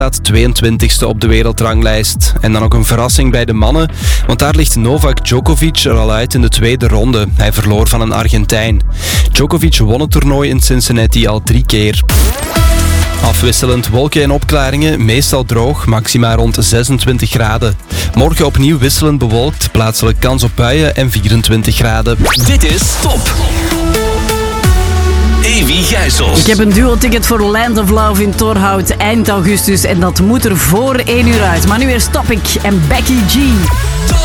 staat 22e op de wereldranglijst. En dan nog een verrassing bij de mannen, want daar ligt Novak Djokovic er al uit in de tweede ronde. Hij verloor van een Argentijn. Djokovic won het toernooi in Cincinnati al 3 keer. Afwisselend wolken en opklaringen, meestal droog, maxima rond 26 graden. Morgen opnieuw wisselend bewolkt, plaatselijk kans op buien en 24 graden. Dit is Top. Evi Gijsels. Ik heb een duo-ticket voor Land of Love in Torhout eind augustus en dat moet er voor 1 uur uit. Maar nu eerst Topic en Becky G.